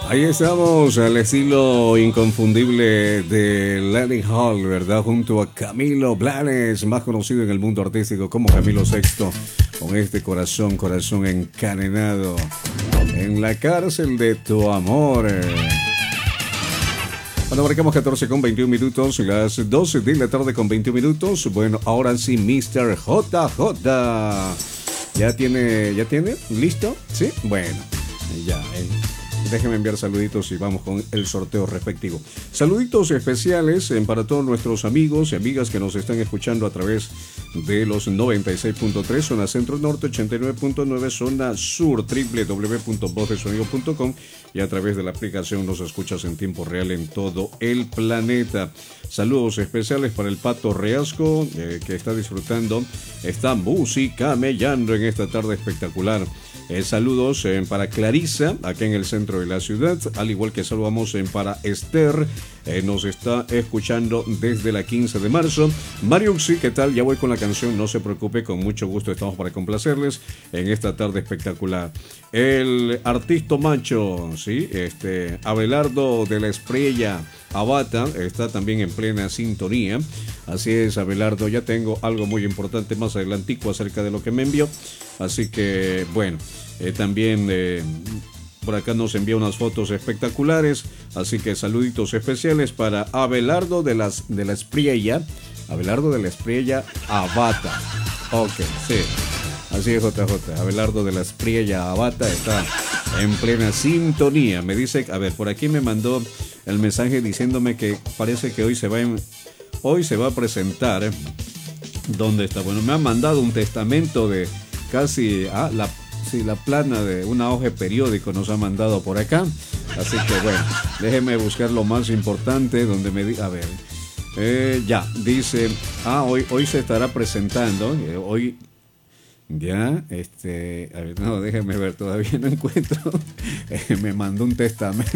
Ahí estamos, al estilo inconfundible de Lenny Hall, ¿verdad? Junto a Camilo Blanes, más conocido en el mundo artístico como Camilo Sexto, con este corazón encadenado en la cárcel de tu amor. Cuando marcamos 14 con 21 minutos, las 12 de la tarde con 21 minutos. Bueno, ahora sí, Mr. JJ. ¿Ya tiene? ¿Listo? ¿Sí? Bueno, ya, déjenme enviar saluditos y vamos con el sorteo respectivo. Saluditos especiales para todos nuestros amigos y amigas que nos están escuchando a través de los 96.3, zona centro-norte, 89.9, zona sur, www.vozdesonido.com, y a través de la aplicación nos escuchas en tiempo real en todo el planeta. Saludos especiales para el Pato Reasco, que está disfrutando esta música mellando en esta tarde espectacular. Saludos para Clarisa, acá en el centro de la ciudad, al igual que saludamos para Esther, nos está escuchando desde la 15 de marzo. Mariuxi, ¿qué tal? Ya voy con la canción, no se preocupe, con mucho gusto estamos para complacerles en esta tarde espectacular. El artista macho, ¿sí? Abelardo de la Espriella Abata está también en plena sintonía. Así es, Abelardo, ya tengo algo muy importante más adelantico acerca de lo que me envió. Así que, bueno, también por acá nos envía unas fotos espectaculares. Así que saluditos especiales para Abelardo de la Espriella. Abelardo de la Espriella Abata. Ok, sí. Así es, JJ. Abelardo de la Espriella Abata está en plena sintonía. Me dice, a ver, por aquí me mandó el mensaje diciéndome que parece que hoy se va a presentar. ¿Dónde está? Bueno, me ha mandado un testamento de casi la plana de una hoja de periódico, nos ha mandado por acá. Así que bueno, déjeme buscar lo más importante donde me diga, a ver, ya, dice, hoy se estará presentando, hoy, ya, a ver, no, déjeme ver, todavía no encuentro, me mandó un testamento.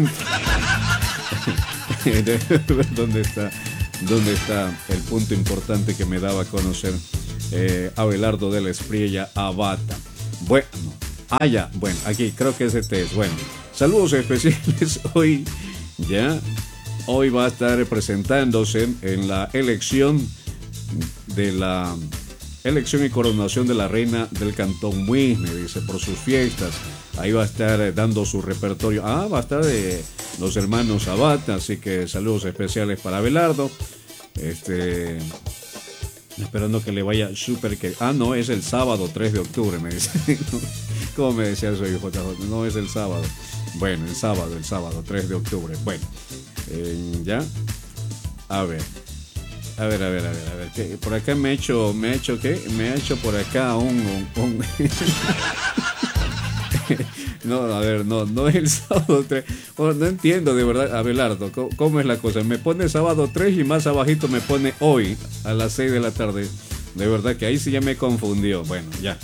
¿Dónde está el punto importante que me daba a conocer Abelardo de la Espriella Abata? Bueno, ya, bueno, aquí creo que es bueno, saludos especiales hoy va a estar presentándose en la elección y coronación de la reina del Cantón Muisne, dice, por sus fiestas. Ahí va a estar dando su repertorio. Va a estar los hermanos Abata, así que saludos especiales para Abelardo. Esperando que le vaya súper que... no, es el sábado 3 de octubre, me dice. ¿Cómo me decía eso, JJ? No es el sábado. Bueno, el sábado 3 de octubre. Bueno, ya. A ver, que por acá me ha hecho por acá un... No, a ver, no es el sábado 3. Bueno, no entiendo de verdad, Abelardo, ¿cómo es la cosa? Me pone sábado 3 y más abajito me pone hoy a las 6 de la tarde. De verdad que ahí sí ya me confundió. Bueno, ya.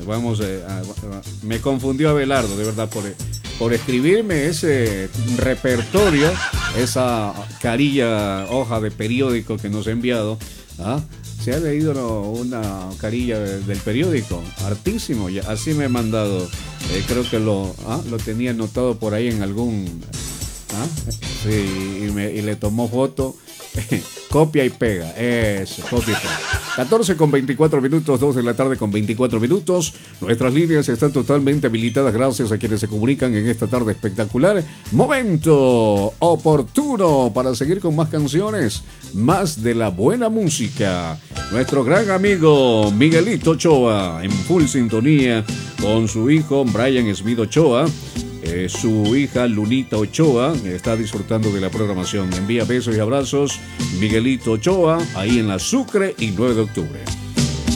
Me confundió Abelardo, de verdad, por escribirme ese repertorio, esa hoja de periódico que nos ha enviado. Se ha leído una carilla del periódico, hartísimo, ya, así me ha mandado. Creo que lo tenía anotado por ahí en algún... Sí, y le tomó foto. Copia y pega. Eso, copia y pega. 14 con 24 minutos, 2 de la tarde con 24 minutos. Nuestras líneas están totalmente habilitadas gracias a quienes se comunican en esta tarde espectacular. Momento oportuno para seguir con más canciones, más de la buena música. Nuestro gran amigo Miguelito Ochoa, en full sintonía con su hijo Brian Smith Ochoa. Su hija Lunita Ochoa está disfrutando de la programación. Envía besos y abrazos Miguelito Ochoa, ahí en la Sucre y 9 de octubre.